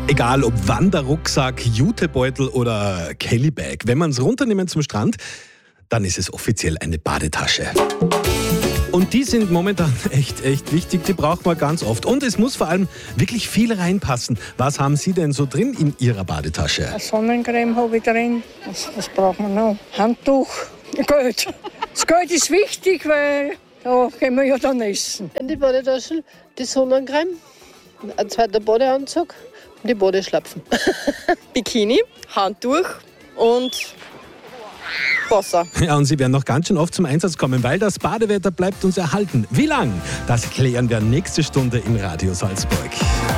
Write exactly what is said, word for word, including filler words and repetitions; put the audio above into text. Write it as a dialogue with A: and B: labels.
A: Egal ob Wanderrucksack, Jutebeutel oder Kellybag, wenn man es runternimmt zum Strand, dann ist es offiziell eine Badetasche. Und die sind momentan echt, echt wichtig, die braucht man ganz oft. Und es muss vor allem wirklich viel reinpassen. Was haben Sie denn so drin in Ihrer Badetasche?
B: Eine Sonnencreme habe ich drin. Was, was braucht man noch? Handtuch, Geld. Das Geld ist wichtig, weil da gehen wir ja dann essen.
C: In die Badetasche die Sonnencreme, ein zweiter Badeanzug und die Badeschlapfen.
D: Bikini, Handtuch und Wasser.
A: Ja, und sie werden noch ganz schön oft zum Einsatz kommen, weil das Badewetter bleibt uns erhalten. Wie lang? Das klären wir nächste Stunde im Radio Salzburg.